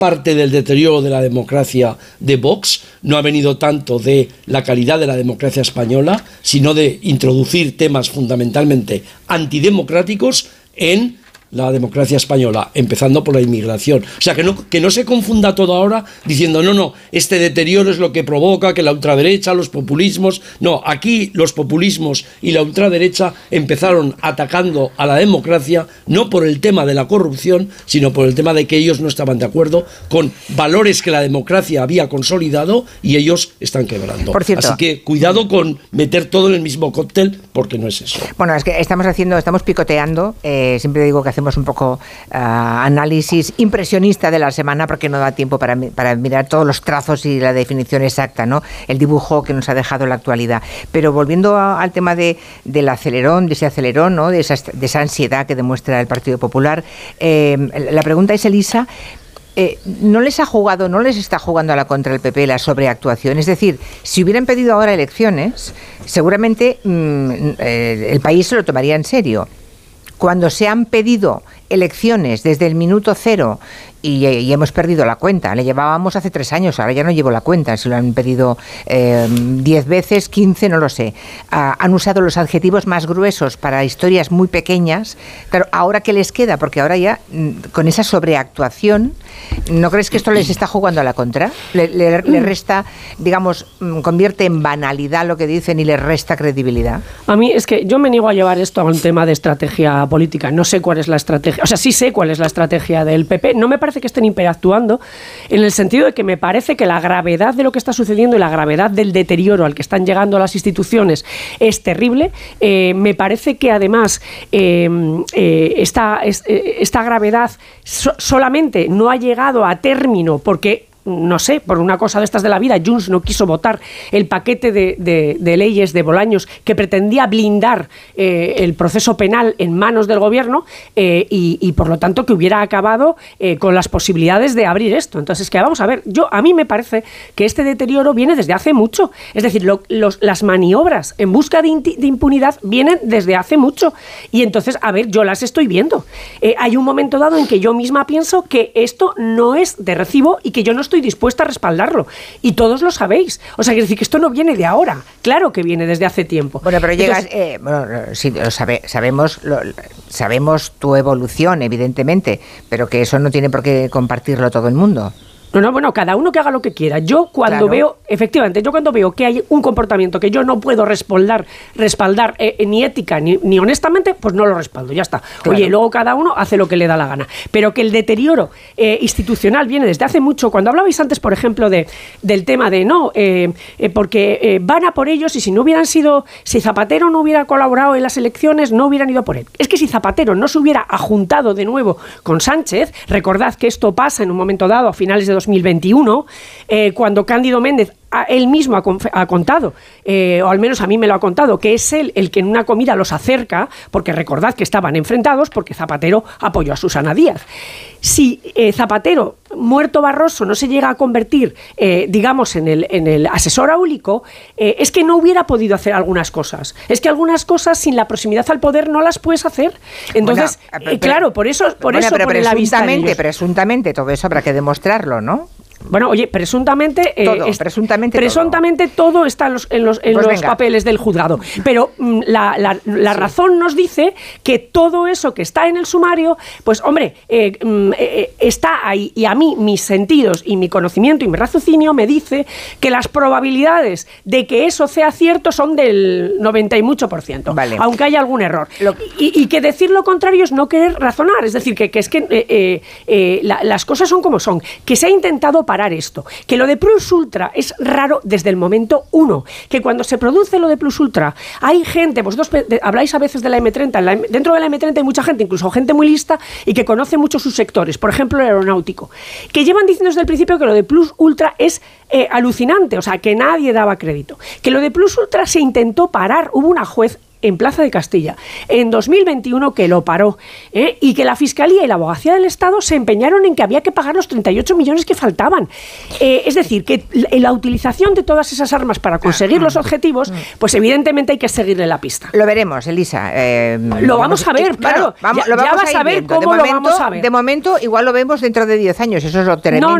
parte del deterioro de la democracia de Vox no ha venido tanto de la calidad de la democracia española, sino de introducir temas fundamentalmente antidemocráticos en la democracia española, empezando por la inmigración. O sea, que no se confunda todo ahora diciendo, no, este deterioro es lo que provoca que la ultraderecha, los populismos... No, aquí los populismos y la ultraderecha empezaron atacando a la democracia, no por el tema de la corrupción, sino por el tema de que ellos no estaban de acuerdo con valores que la democracia había consolidado y ellos están quebrando. Por cierto, así que cuidado con meter todo en el mismo cóctel, porque no es eso. Bueno, es que estamos picoteando, siempre digo que hacemos un poco análisis impresionista de la semana porque no da tiempo para mirar todos los trazos y la definición exacta, ¿no? El dibujo que nos ha dejado la actualidad. Pero volviendo al tema del acelerón, de ese acelerón, ¿no? De esa ansiedad que demuestra el Partido Popular, la pregunta es, Elisa, ¿no les está jugando a la contra el PP la sobreactuación? Es decir, si hubieran pedido ahora elecciones, seguramente el país se lo tomaría en serio. Cuando se han pedido elecciones desde el minuto cero y hemos perdido la cuenta, le llevábamos hace 3 años, ahora ya no llevo la cuenta, si lo han pedido 10 veces, 15, no lo sé. Han usado los adjetivos más gruesos para historias muy pequeñas. Claro, ¿ahora qué les queda? Porque ahora ya, con esa sobreactuación, ¿no crees que esto les está jugando a la contra? ¿Le resta, digamos, convierte en banalidad lo que dicen y les resta credibilidad? A mí es que yo me niego a llevar esto a un tema de estrategia política. No sé cuál es la estrategia. O sea, sí sé cuál es la estrategia del PP. No me parece que estén hiperactuando, en el sentido de que me parece que la gravedad de lo que está sucediendo y la gravedad del deterioro al que están llegando las instituciones es terrible. Me parece que además esta gravedad solamente no ha llegado a término porque, no sé, por una cosa de estas de la vida, Junts no quiso votar el paquete de leyes de Bolaños que pretendía blindar el proceso penal en manos del gobierno y por lo tanto que hubiera acabado con las posibilidades de abrir esto. Entonces, que vamos a ver, a mí me parece que este deterioro viene desde hace mucho. Es decir, las maniobras en busca de impunidad vienen desde hace mucho. Y entonces, a ver, yo las estoy viendo. Hay un momento dado en que yo misma pienso que esto no es de recibo y que yo no estoy dispuesta a respaldarlo. Y todos lo sabéis. O sea, quiere decir que esto no viene de ahora. Claro que viene desde hace tiempo. Bueno, pero sí, sabemos tu evolución, evidentemente, pero que eso no tiene por qué compartirlo todo el mundo. No, bueno, cada uno que haga lo que quiera. Yo cuando veo que hay un comportamiento que yo no puedo respaldar ni ética ni honestamente, pues no lo respaldo, ya está. Claro. Oye, luego cada uno hace lo que le da la gana. Pero que el deterioro institucional viene desde hace mucho. Cuando hablabais antes, por ejemplo, del tema de porque van a por ellos y si Zapatero no hubiera colaborado en las elecciones, no hubieran ido por él. Es que si Zapatero no se hubiera ajuntado de nuevo con Sánchez, recordad que esto pasa en un momento dado, a finales de 2021, cuando Cándido Méndez él mismo ha contado, o al menos a mí me lo ha contado, que es él el que en una comida los acerca, porque recordad que estaban enfrentados porque Zapatero apoyó a Susana Díaz. Si Zapatero, muerto Barroso, no se llega a convertir, digamos, en el asesor áulico, es que no hubiera podido hacer algunas cosas. Es que algunas cosas sin la proximidad al poder no las puedes hacer. Entonces, claro, por eso ponen la vista en ellos. Presuntamente todo eso habrá que demostrarlo, ¿no? Bueno, oye, presuntamente todo está en los papeles del juzgado. Pero la razón nos dice que todo eso que está en el sumario, pues hombre, está ahí. Y a mí, mis sentidos y mi conocimiento y mi raciocinio me dice que las probabilidades de que eso sea cierto son del 90 y mucho %, vale, aunque haya algún error. Y que decir lo contrario es no querer razonar. Es decir, que es que las cosas son como son. Que se ha intentado parar esto, que lo de Plus Ultra es raro desde el momento 1, que cuando se produce lo de Plus Ultra hay gente, vosotros habláis a veces de la M30, dentro de la M30 hay mucha gente, incluso gente muy lista y que conoce mucho sus sectores, por ejemplo el aeronáutico, que llevan diciendo desde el principio que lo de Plus Ultra es alucinante, o sea, que nadie daba crédito, que lo de Plus Ultra se intentó parar, hubo una juez en Plaza de Castilla, en 2021, que lo paró, y que la Fiscalía y la Abogacía del Estado se empeñaron en que había que pagar los 38 millones que faltaban. Es decir, que la utilización de todas esas armas para conseguir los objetivos, pues evidentemente hay que seguirle la pista. Lo veremos, Elisa. Lo vamos a ver, claro. Lo vamos ya vas a ver viendo. cómo lo vamos a ver. De momento, igual lo vemos dentro de 10 años, eso es lo tremendo.